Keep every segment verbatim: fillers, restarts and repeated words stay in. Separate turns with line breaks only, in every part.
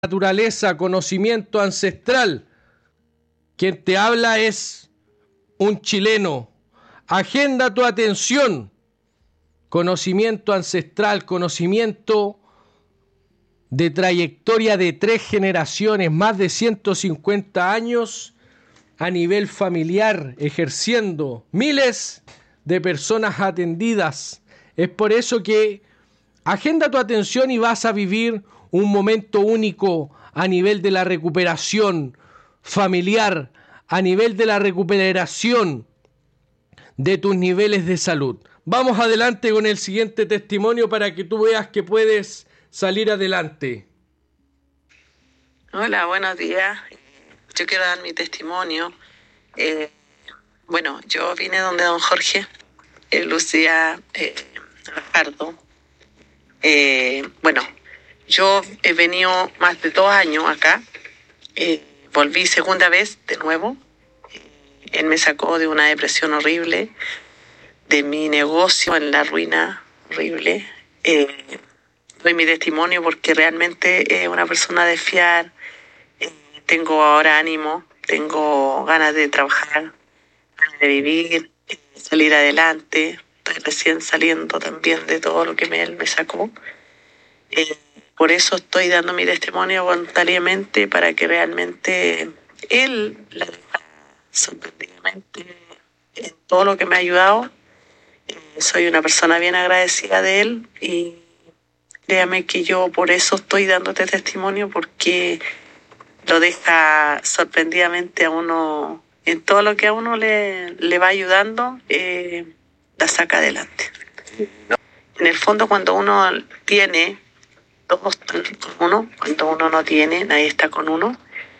naturaleza, conocimiento ancestral. Quien te habla es un chileno. Agenda tu atención. Conocimiento ancestral, conocimiento de trayectoria de tres generaciones, más de ciento cincuenta años a nivel familiar, ejerciendo miles de personas atendidas. Es por eso que agenda tu atención y vas a vivir un momento único a nivel de la recuperación familiar, a nivel de la recuperación de tus niveles de salud. Vamos adelante con el siguiente testimonio para que tú veas que puedes salir adelante.
Hola, buenos días. Yo quiero dar mi testimonio. Eh, bueno, yo vine donde don Jorge, eh, Lucía eh, Fajardo. Eh, bueno, yo he venido más de dos años acá. Eh, volví segunda vez de nuevo. Eh, él me sacó de una depresión horrible, de mi negocio en la ruina horrible. Eh, doy mi testimonio porque realmente es una persona de fiar. Eh, tengo ahora ánimo, tengo ganas de trabajar, ganas de vivir, eh, salir adelante. Estoy recién saliendo también de todo lo que me, él me sacó. Eh, por eso estoy dando mi testimonio voluntariamente, para que realmente él la deja sorprendidamente en todo lo que me ha ayudado. Eh, soy una persona bien agradecida de él y créame que yo por eso estoy dándote testimonio, porque lo deja sorprendidamente a uno en todo lo que a uno le, le va ayudando, eh, la saca adelante. En el fondo, cuando uno tiene, todos están con uno. Cuando uno no tiene, nadie está con uno.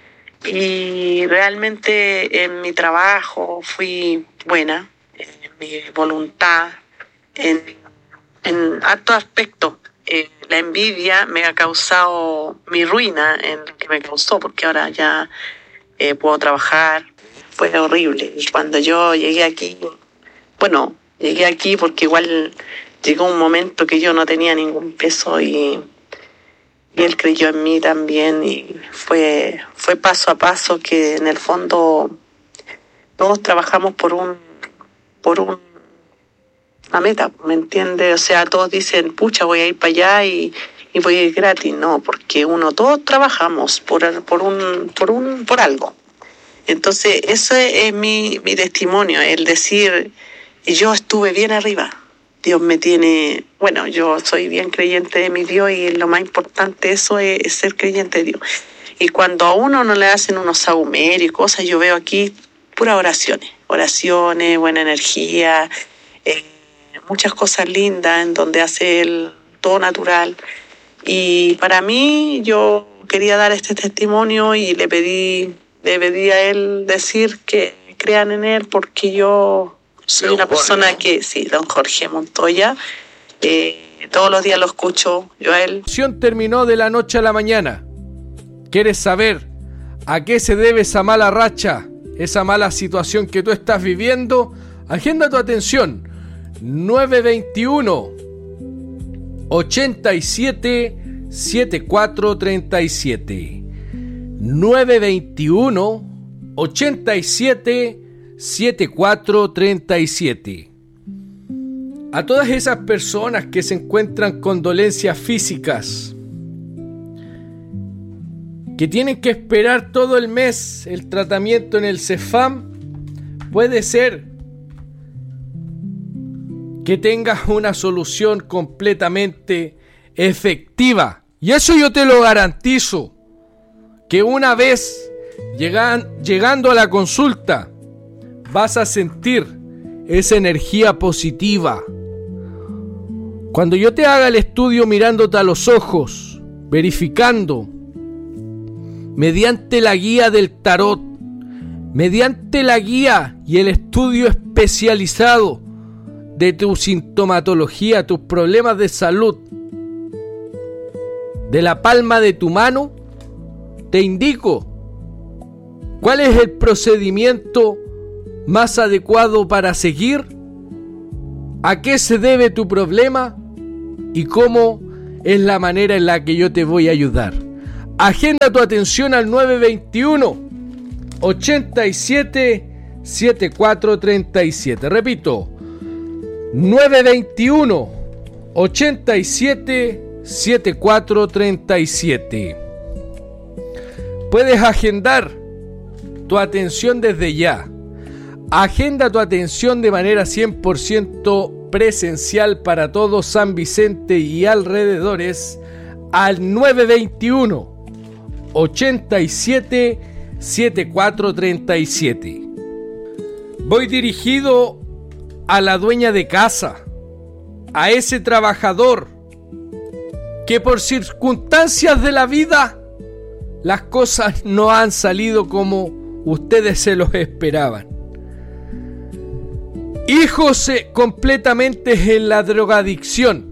Y realmente en mi trabajo fui buena, en mi voluntad, en, en hartos aspectos. Eh, la envidia me ha causado mi ruina, en lo que me causó, porque ahora ya eh, puedo trabajar. Fue horrible. Y cuando yo llegué aquí, bueno, llegué aquí porque igual llegó un momento que yo no tenía ningún peso y, y él creyó en mí también, y fue, fue paso a paso, que en el fondo todos trabajamos por un, por un, una meta, ¿me entiendes? O sea, todos dicen, pucha, voy a ir para allá y, y voy a ir gratis. No, porque uno, todos trabajamos por, por un, por un, por algo. Entonces, eso es mi, mi testimonio, el decir, yo estuve bien arriba. Dios me tiene, bueno, yo soy bien creyente de mi Dios, y lo más importante eso es, es ser creyente de Dios. Y cuando a uno no le hacen unos sahumerios y cosas, yo veo aquí puras oraciones, oraciones, buena energía, eh, muchas cosas lindas en donde hace el todo natural. Y para mí, yo quería dar este testimonio y le pedí, le pedí a él decir que crean en él, porque yo soy una persona que, sí, don Jorge Montoya, eh, todos los días lo escucho, yo a él.
La acción terminó de la noche a la mañana. ¿Quieres saber a qué se debe esa mala racha, esa mala situación que tú estás viviendo? Agenda tu atención. nueve veintiuno, ochenta y siete, setenta y cuatro treinta y siete. nueve veintiuno, ochenta y siete, setenta y cuatro treinta y siete. A todas esas personas que se encuentran con dolencias físicas, que tienen que esperar todo el mes el tratamiento en el Cefam, puede ser que tengas una solución completamente efectiva. Y eso yo te lo garantizo, que una vez llegan, llegando a la consulta, vas a sentir esa energía positiva. Cuando yo te haga el estudio mirándote a los ojos, verificando, mediante la guía del tarot, mediante la guía y el estudio especializado de tu sintomatología, tus problemas de salud, de la palma de tu mano, te indico cuál es el procedimiento más adecuado para seguir, a qué se debe tu problema y cómo es la manera en la que yo te voy a ayudar. Agenda tu atención al nueve veintiuno, ochenta y siete, setenta y cuatro treinta y siete. Repito, nueve veintiuno, ochenta y siete, setenta y cuatro treinta y siete. Puedes agendar tu atención desde ya. Agenda tu atención de manera cien por ciento presencial para todo San Vicente y alrededores al nueve veintiuno, ochenta y siete, setenta y cuatro treinta y siete. Voy dirigido a la dueña de casa, a ese trabajador que por circunstancias de la vida las cosas no han salido como ustedes se los esperaban. Hijos eh, completamente en la drogadicción.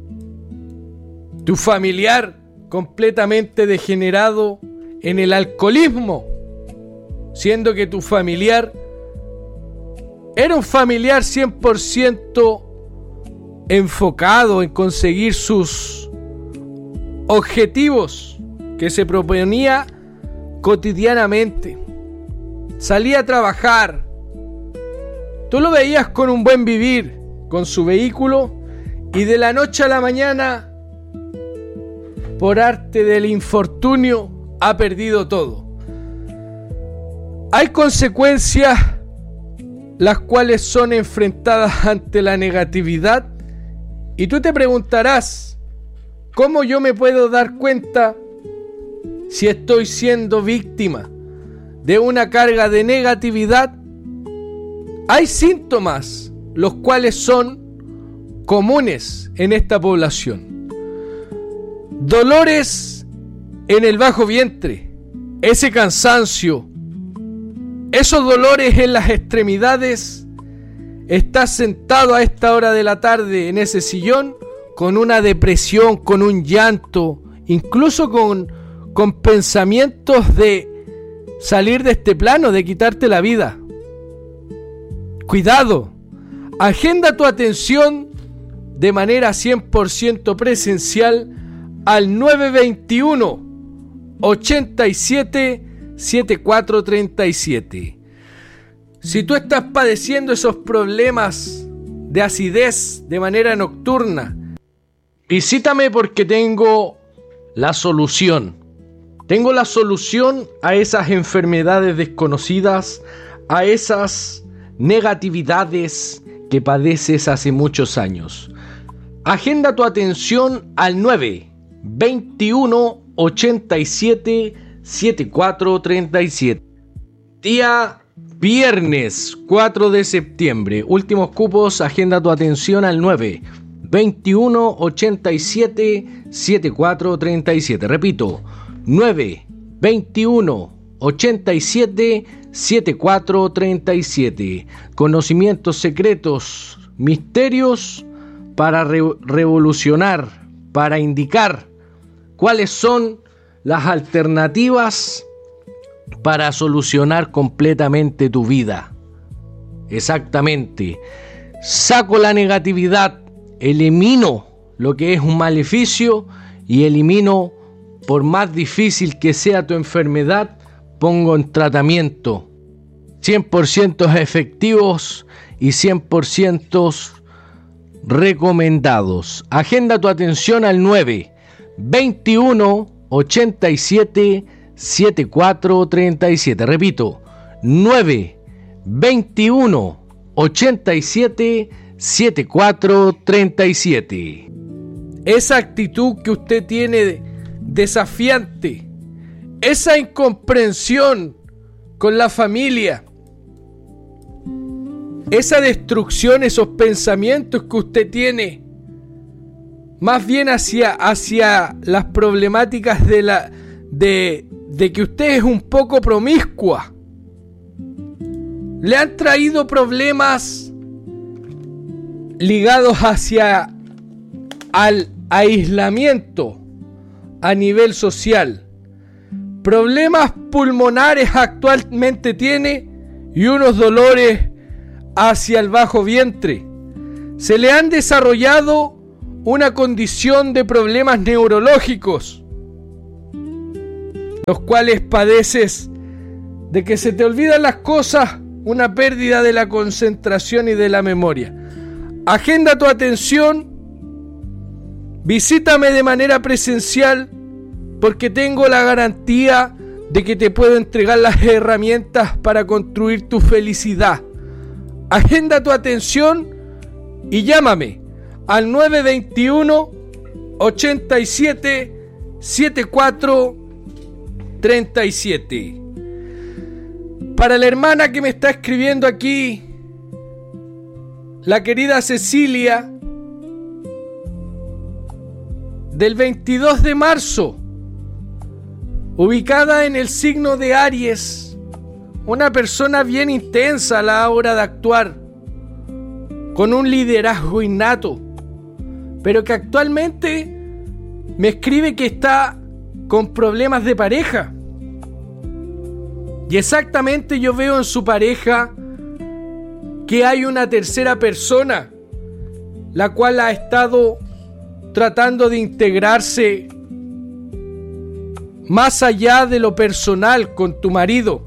Tu familiar completamente degenerado en el alcoholismo, siendo que tu familiar era un familiar cien por ciento enfocado en conseguir sus objetivos que se proponía cotidianamente. Salía a trabajar. Tú lo veías con un buen vivir, con su vehículo, y de la noche a la mañana, por arte del infortunio, ha perdido todo. Hay consecuencias las cuales son enfrentadas ante la negatividad, y tú te preguntarás, ¿cómo yo me puedo dar cuenta si estoy siendo víctima de una carga de negatividad? Hay síntomas los cuales son comunes en esta población. Dolores en el bajo vientre, ese cansancio, esos dolores en las extremidades. Estás sentado a esta hora de la tarde en ese sillón con una depresión, con un llanto, incluso con, con pensamientos de salir de este plano, de quitarte la vida. Cuidado, agenda tu atención de manera cien por ciento presencial al nueve veintiuno, ochenta y siete, setenta y cuatro treinta y siete. Si tú estás padeciendo esos problemas de acidez de manera nocturna, visítame porque tengo la solución. Tengo la solución a esas enfermedades desconocidas, a esas negatividades que padeces hace muchos años. Agenda tu atención al nueve veintiuno, ochenta y siete, setenta y cuatro treinta y siete. Día viernes cuatro de septiembre. Últimos cupos. Agenda tu atención al nueve veintiuno, ochenta y siete, setenta y cuatro treinta y siete. Repito, nueve veintiuno, ochenta y siete, setenta y cuatro treinta y siete. Conocimientos secretos, misterios para re- revolucionar, para indicar cuáles son las alternativas para solucionar completamente tu vida. Exactamente. Saco la negatividad, elimino lo que es un maleficio y elimino, por más difícil que sea tu enfermedad, pongo en tratamiento cien por ciento efectivos y cien por ciento recomendados. Agenda tu atención al nueve veintiuno, ochenta y siete, setenta y cuatro treinta y siete. Repito, nueve veintiuno, ochenta y siete, setenta y cuatro treinta y siete. Esa actitud que usted tiene desafiante, esa incomprensión con la familia, esa destrucción, esos pensamientos que usted tiene más bien hacia, hacia las problemáticas de, la, de, de que usted es un poco promiscua, le han traído problemas ligados hacia al aislamiento a nivel social. Problemas pulmonares actualmente tiene y unos dolores hacia el bajo vientre. Se le han desarrollado una condición de problemas neurológicos. los cuales padeces de que se te olvidan las cosas, una pérdida de la concentración y de la memoria. Agenda tu atención, visítame de manera presencial, porque tengo la garantía de que te puedo entregar las herramientas para construir tu felicidad. Agenda tu atención y llámame al nueve dos uno, ochenta y siete, setenta y cuatro, treinta y siete. Para la hermana que me está escribiendo aquí, la querida Cecilia, del veintidós de marzo, ubicada en el signo de Aries, una persona bien intensa a la hora de actuar, con un liderazgo innato, pero que actualmente me escribe que está con problemas de pareja. Y exactamente yo veo en su pareja que hay una tercera persona, la cual ha estado tratando de integrarse más allá de lo personal con tu marido.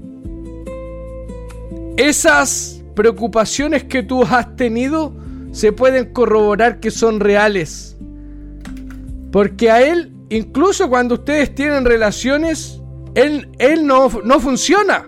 Esas preocupaciones que tú has tenido se pueden corroborar que son reales, porque a él, incluso cuando ustedes tienen relaciones, él, él no, no funciona.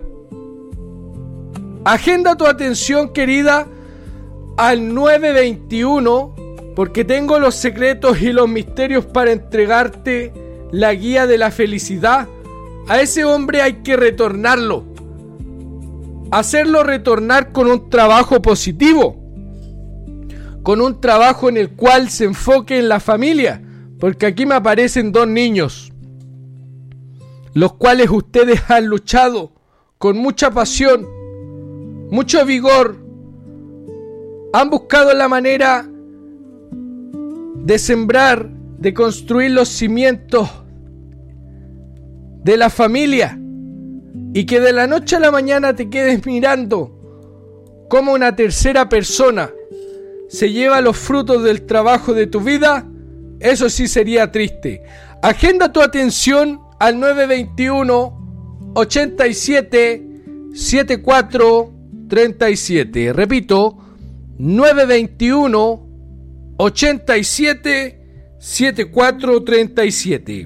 Agenda tu atención, querida, al nueve dos uno, porque tengo los secretos y los misterios para entregarte la guía de la felicidad. A ese hombre hay que retornarlo, hacerlo retornar con un trabajo positivo, con un trabajo en el cual se enfoque en la familia, porque aquí me aparecen dos niños, los cuales ustedes han luchado con mucha pasión, mucho vigor, han buscado la manera de sembrar, de construir los cimientos de la familia, y que de la noche a la mañana te quedes mirando cómo una tercera persona se lleva los frutos del trabajo de tu vida. Eso sí sería triste. Agenda tu atención al nueve dos uno, ochenta y siete, setenta y cuatro, treinta y siete. Repito, nueve dos uno, ochenta y siete, setenta y cuatro, treinta y siete.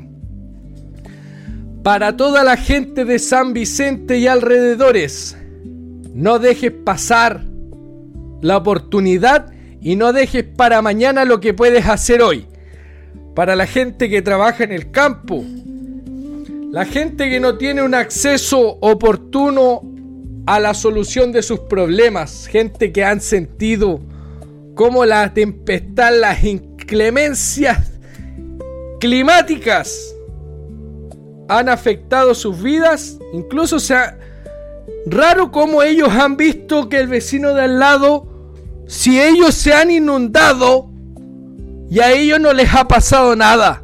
Para toda la gente de San Vicente y alrededores, no dejes pasar la oportunidad y no dejes para mañana lo que puedes hacer hoy. Para la gente que trabaja en el campo, la gente que no tiene un acceso oportuno a la solución de sus problemas, gente que han sentido cómo la tempestad, las inclemencias climáticas han afectado sus vidas. Incluso sea raro cómo ellos han visto que el vecino de al lado, si ellos se han inundado y a ellos no les ha pasado nada.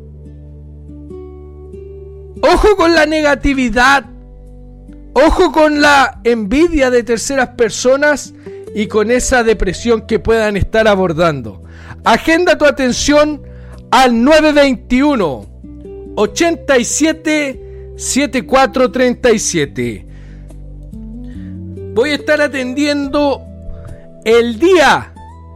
Ojo con la negatividad, ojo con la envidia de terceras personas y con esa depresión que puedan estar abordando. Agenda tu atención al nueve dos uno, ochenta y siete, setenta y cuatro, treinta y siete. Voy a estar atendiendo el día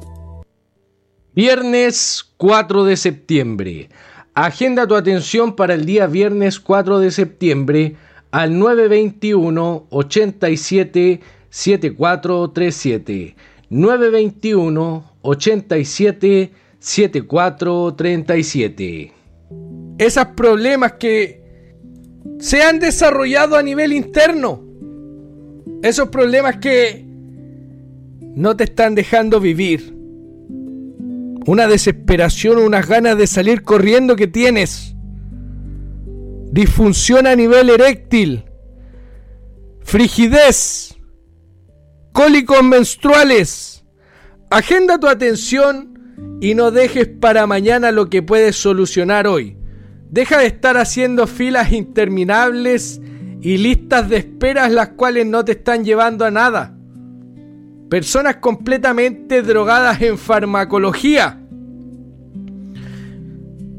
viernes cuatro de septiembre. Agenda tu atención para el día viernes cuatro de septiembre al nueve dos uno, ochenta y siete, setenta y cuatro, treinta y siete. nueve dos uno, ochenta y siete, setenta y cuatro, treinta y siete. Esos problemas que se han desarrollado a nivel interno, esos problemas que no te están dejando vivir, una desesperación, unas ganas de salir corriendo que tienes, disfunción a nivel eréctil, frigidez, cólicos menstruales. Agenda tu atención y no dejes para mañana lo que puedes solucionar hoy. Deja de estar haciendo filas interminables y listas de esperas las cuales no te están llevando a nada. Personas completamente drogadas en farmacología.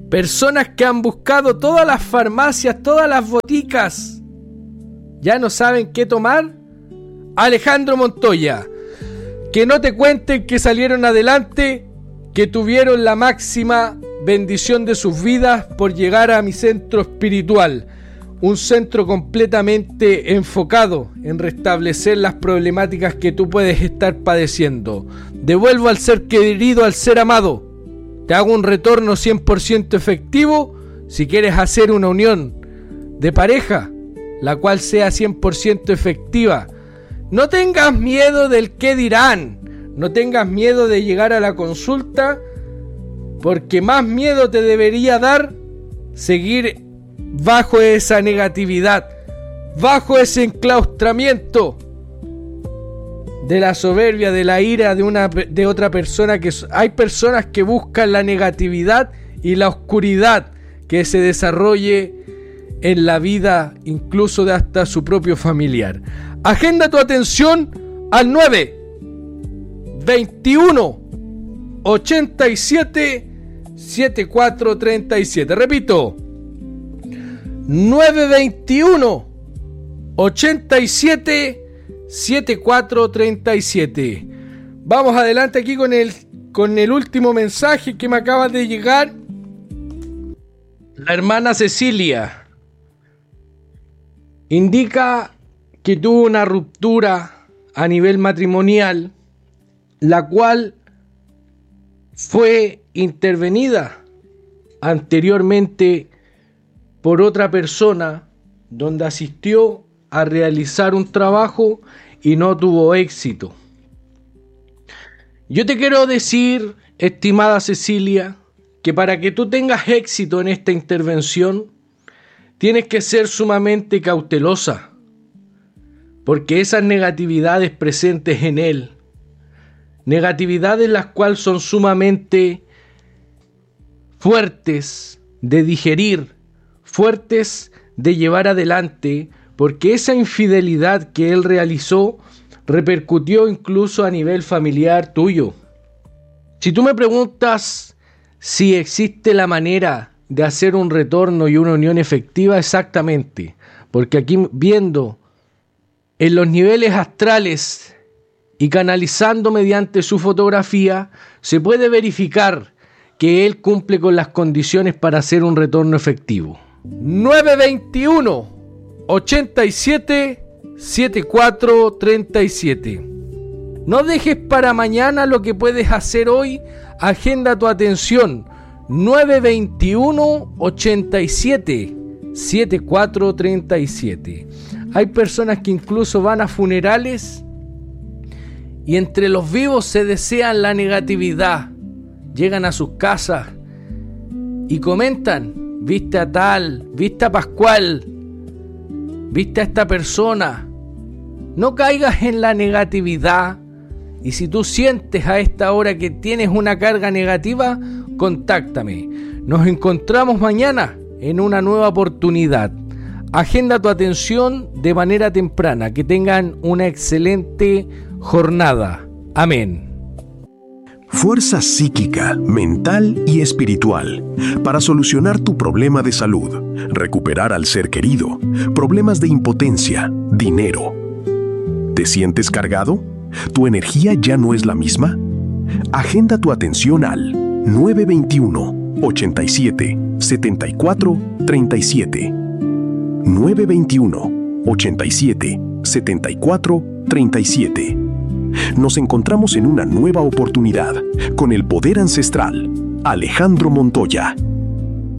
Personas que han buscado todas las farmacias, todas las boticas, ya no saben qué tomar. Alejandro Montoya. Que no te cuenten que salieron adelante, que tuvieron la máxima bendición de sus vidas por llegar a mi centro espiritual. Un centro completamente enfocado en restablecer las problemáticas que tú puedes estar padeciendo. Devuelvo al ser querido, al ser amado. Te hago un retorno cien por ciento efectivo si quieres hacer una unión de pareja, la cual sea cien por ciento efectiva. No tengas miedo del qué dirán. No tengas miedo de llegar a la consulta, porque más miedo te debería dar seguir bajo esa negatividad, bajo ese enclaustramiento de la soberbia, de la ira de una de otra persona. Que hay personas que buscan la negatividad y la oscuridad que se desarrolle en la vida, incluso de hasta su propio familiar. Agenda tu atención al nueve veintiuno ochenta y siete setenta y cuatro treinta y siete. Repito, nueve veintiuno ochenta y siete setenta y cuatro treinta y siete. Vamos adelante aquí con el, con el último mensaje que me acaba de llegar. La hermana Cecilia indica que tuvo una ruptura a nivel matrimonial, la cual fue intervenida anteriormente por otra persona, donde asistió a realizar un trabajo y no tuvo éxito. Yo te quiero decir, estimada Cecilia, que para que tú tengas éxito en esta intervención, tienes que ser sumamente cautelosa, porque esas negatividades presentes en él, negatividades las cuales son sumamente fuertes de digerir, fuertes de llevar adelante, porque esa infidelidad que él realizó repercutió incluso a nivel familiar tuyo. Si tú me preguntas si existe la manera de hacer un retorno y una unión efectiva, exactamente, porque aquí viendo en los niveles astrales y canalizando mediante su fotografía, se puede verificar que él cumple con las condiciones para hacer un retorno efectivo. nueve veintiuno ochenta y siete setenta y cuatro treinta y siete. No dejes para mañana lo que puedes hacer hoy. Agenda tu atención. nueve veintiuno ochenta y siete setenta y cuatro treinta y siete. Hay personas que incluso van a funerales y entre los vivos se desean la negatividad. Llegan a sus casas y comentan: viste a tal, viste a Pascual, viste a esta persona. No caigas en la negatividad. Y si tú sientes a esta hora que tienes una carga negativa, contáctame. Nos encontramos mañana en una nueva oportunidad. Agenda tu atención de manera temprana. Que tengan una excelente jornada. Amén.
Fuerza psíquica, mental y espiritual para solucionar tu problema de salud, recuperar al ser querido, problemas de impotencia, dinero. ¿Te sientes cargado? ¿Tu energía ya no es la misma? Agenda tu atención al nueve veintiuno ochenta y siete setenta y cuatro treinta y siete. nueve veintiuno ochenta y siete setenta y cuatro treinta y siete. Nos encontramos en una nueva oportunidad con el poder ancestral Alejandro Montoya.